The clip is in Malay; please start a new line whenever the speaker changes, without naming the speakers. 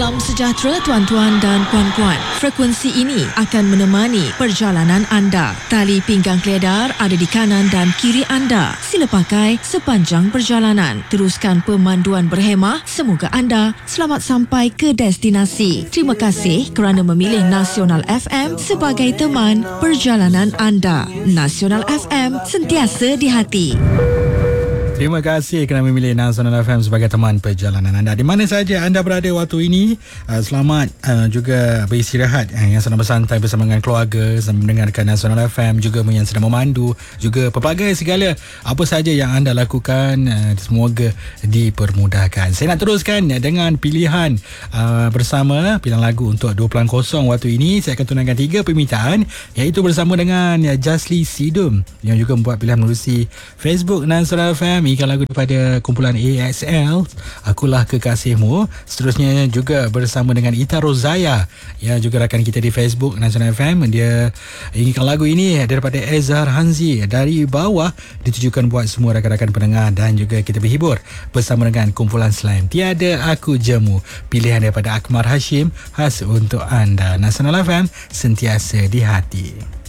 Salam sejahtera tuan-tuan dan puan-puan. Frekuensi ini akan menemani perjalanan anda. Tali pinggang keledar ada di kanan dan kiri anda. Sila pakai sepanjang perjalanan. Teruskan pemanduan berhemah. Semoga anda selamat sampai ke destinasi. Terima kasih kerana memilih Nasional FM sebagai teman perjalanan anda. Nasional FM, sentiasa di hati.
Terima kasih kerana memilih Nasional FM sebagai teman perjalanan anda. Di mana saja anda berada waktu ini, selamat juga beristirahat, yang sedang bersantai bersama dengan keluarga sambil mendengarkan Nasional FM, juga yang sedang memandu, juga pelbagai segala apa saja yang anda lakukan, semoga dipermudahkan. Saya nak teruskan dengan pilihan bersama, pilihan lagu untuk 2.0 waktu ini. Saya akan tunangkan 3 permintaan, iaitu bersama dengan Jasli Sidum yang juga membuat pilihan melalui Facebook Nasional FM. Ikan lagu daripada kumpulan AXL, Akulah Kekasihmu. Seterusnya juga bersama dengan Ita Rozaya yang juga rakan kita di Facebook Nasional FM. Dia inginkan lagu ini daripada Ezhar Hanzi, Dari Bawah, ditujukan buat semua rakan-rakan pendengar, dan juga kita berhibur bersama dengan kumpulan Slam Tiada Aku Jemu, pilihan daripada Akmal Hashim khas untuk anda. Nasional FM, sentiasa di hati.